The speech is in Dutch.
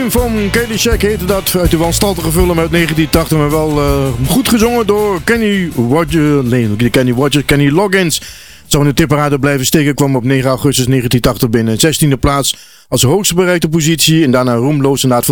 Time van Caddyshack heette dat. Uit de wanstaltige film uit 1980. Maar wel goed gezongen door Kenny Loggins. Zou in de tipparade blijven steken. Kwam op 9 augustus 1980 binnen. 16e plaats als hoogste bereikte positie. En daarna roemloos inderdaad